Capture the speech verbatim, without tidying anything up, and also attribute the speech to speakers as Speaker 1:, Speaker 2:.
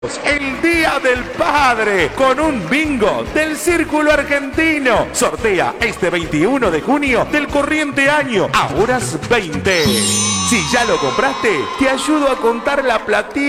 Speaker 1: El Día del Padre con un bingo del Círculo Argentino. Sortea este veintiuno de junio del corriente año a horas veinte. Si ya lo compraste, te ayudo a contar la platilla.